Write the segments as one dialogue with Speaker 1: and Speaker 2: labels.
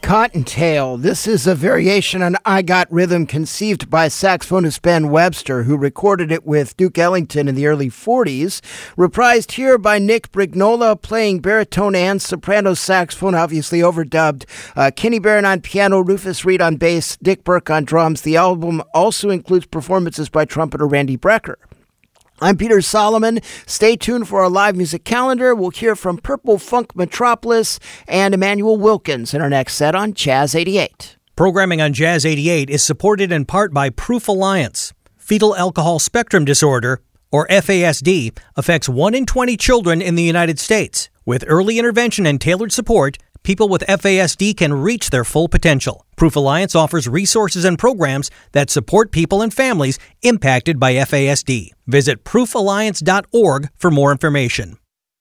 Speaker 1: Cottontail. This is a variation on I Got Rhythm conceived by saxophonist Ben Webster, who recorded it with Duke Ellington in the early 40s. Reprised here by Nick Brignola playing baritone and soprano saxophone, obviously overdubbed. Kenny Barron on piano, Rufus Reed on bass, Dick Burke on drums. The album also includes performances by trumpeter Randy Brecker. I'm Peter Solomon. Stay tuned for our live music calendar. We'll hear from Purple Funk Metropolis and Emmanuel Wilkins in our next set on Jazz 88.
Speaker 2: Programming on Jazz 88 is supported in part by Proof Alliance. Fetal alcohol spectrum disorder, or FASD, affects 1 in 20 children in the United States. With early intervention and tailored support, people with FASD can reach their full potential. Proof Alliance offers resources and programs that support people and families impacted by FASD. Visit proofalliance.org for more information.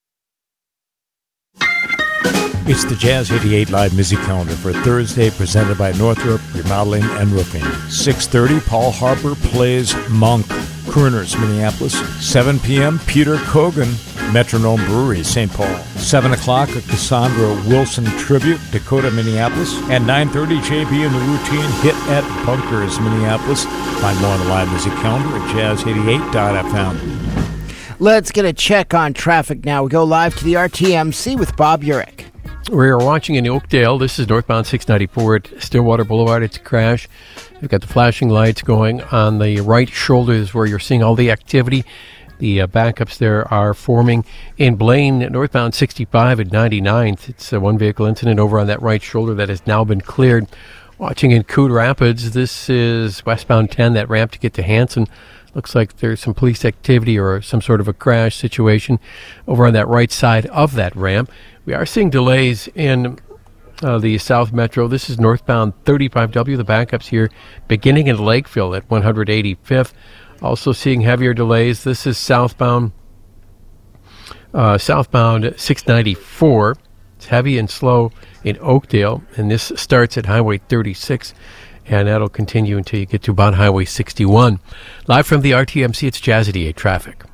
Speaker 3: It's the Jazz 88 Live Music Calendar for Thursday, presented by Northrop Remodeling and Roofing. 6:30, Paul Harper plays Monk, Crooners, Minneapolis. 7 p.m., Peter Kogan, Metronome Brewery, St. Paul. 7 o'clock, a Cassandra Wilson tribute, Dakota, Minneapolis. And 9:30, JB and the Routine hit at Bunkers, Minneapolis. Find more on the Live Music Calendar at jazz88.fm.
Speaker 1: Let's get a check on traffic now. We go live to the RTMC with Bob Urich.
Speaker 4: We are watching in Oakdale. This is northbound 694 at Stillwater Boulevard. It's a crash. We've got the flashing lights going on the right shoulder is where you're seeing all the activity. The backups there are forming in Blaine, northbound 65 at 99th. It's a one-vehicle incident over on that right shoulder that has now been cleared. Watching in Coon Rapids, this is westbound 10, that ramp to get to Hanson. Looks like there's some police activity or some sort of a crash situation over on that right side of that ramp. We are seeing delays in the South Metro. This is northbound 35W. The backups here beginning in Lakeville at 185th. Also seeing heavier delays. This is southbound 694. It's heavy and slow in Oakdale, and this starts at Highway 36, and that'll continue until you get to about Highway 61. Live from the RTMC, it's Jazz 88 Traffic.